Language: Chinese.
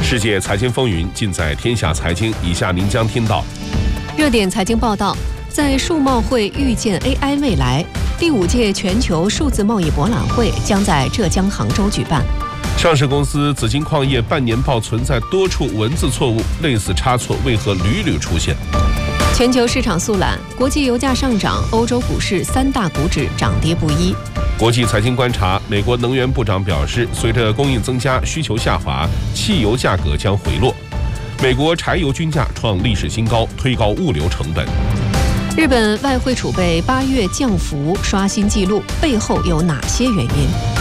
世界财经风云尽在天下财经，以下您将听到： 热点财经报道，在数贸会预见 AI 未来，第5届全球数字贸易博览会将在浙江杭州举办。 上市公司紫金矿业半年报存在多处文字错误，类似差错为何屡屡出现？ 全球市场速览，国际油价上涨，欧洲股市3大股指涨跌不一。 国际财经观察，美国能源部长表示，随着供应增加，需求下滑，汽油价格将回落。美国柴油均价创历史新高，推高物流成本。 日本外汇储备8月降幅刷新纪录，背后有哪些原因？